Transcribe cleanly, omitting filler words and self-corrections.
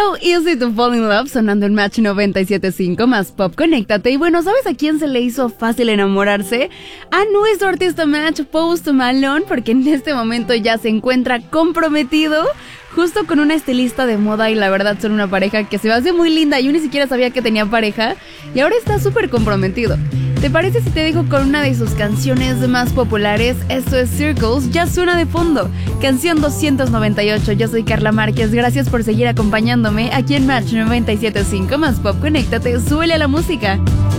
So Easy to Fall in Love sonando en Match 97.5 más Pop, conéctate. Y bueno, ¿sabes a quién se le hizo fácil enamorarse? A nuestro artista Match, Post Malone, porque en este momento ya se encuentra comprometido justo con una estilista de moda y la verdad son una pareja que se me hace muy linda. Yo ni siquiera sabía que tenía pareja y ahora está súper comprometido. ¿Te parece si te dejo con una de sus canciones más populares? Esto es Circles, ya suena de fondo. Canción 298, yo soy Carla Márquez, gracias por seguir acompañándome aquí en Match 97.5 más Pop, conéctate, súbele a la música.